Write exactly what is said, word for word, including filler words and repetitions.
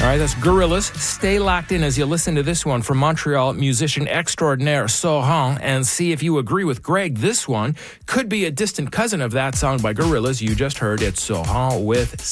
right, that's Gorillaz. Stay locked in as you listen to this one from Montreal musician extraordinaire Sohan, and see if you agree with Greg. This one could be a distant cousin of that song by Gorillaz you just heard. It's Sohan with